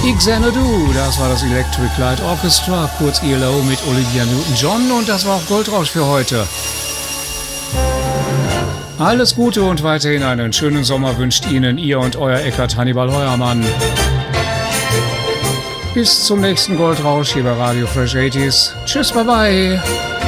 Xanadu, das war das Electric Light Orchestra, kurz ELO mit Olivia Newton-John, und das war auch Goldrausch für heute. Alles Gute und weiterhin einen schönen Sommer wünscht Ihnen Ihr und Euer Eckart Hannibal Heuermann. Bis zum nächsten Goldrausch hier bei Radio Fresh 80s. Tschüss, bye bye.